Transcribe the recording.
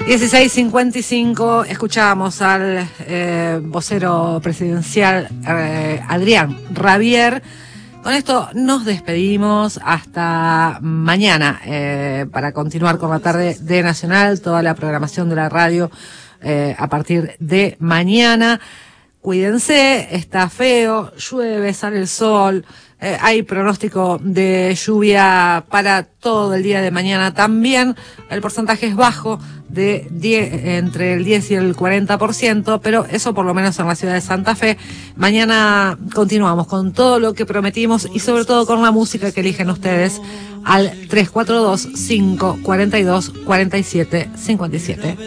16:55, escuchábamos al vocero presidencial Adrián Rabier. Con esto nos despedimos hasta mañana para continuar con la tarde de Nacional, toda la programación de la radio a partir de mañana. Cuídense, está feo, llueve, sale el sol, hay pronóstico de lluvia para todo el día de mañana también. El porcentaje es bajo, entre el 10 y el 40%, pero eso por lo menos en la ciudad de Santa Fe. Mañana continuamos con todo lo que prometimos y sobre todo con la música que eligen ustedes al 342-542-4757.